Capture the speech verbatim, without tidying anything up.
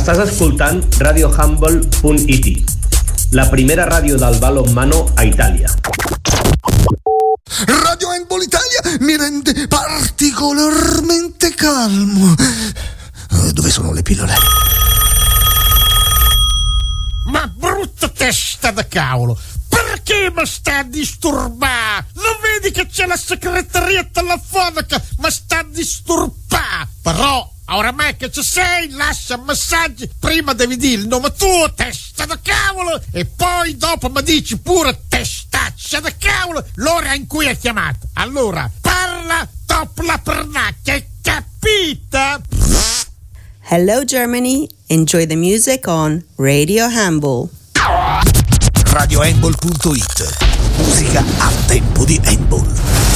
Estàs escoltant radio humble punt it, la primera ràdio del balonmano a Italia. Radio Handball Italia mi rende particolarmente calmo. Dove sono le pillole? Ma brutta testa da cavolo! Perché mi sta a disturbare? Non vedi che c'è la segreteria telefonica? Ma sta a disturbare! Però, oramai che ci sei, lascia messaggi. Prima devi dire il nome tuo, testa da cavolo, e poi dopo mi dici pure testaccia da cavolo l'ora in cui hai chiamato. Allora, parla dopo la pernacchia, capita? Hello Germany, enjoy the music on Radio Handball. radio handball punto it. Musica a tempo di handball.